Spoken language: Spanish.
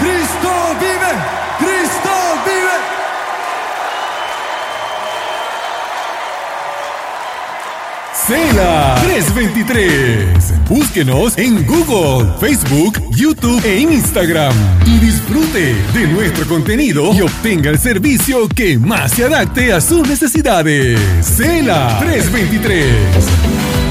¡Cristo vive! ¡Cristo vive! Cela 323. Búsquenos en Google, Facebook, YouTube e Instagram y disfrute de nuestro contenido y obtenga el servicio que más se adapte a sus necesidades. Cela 323.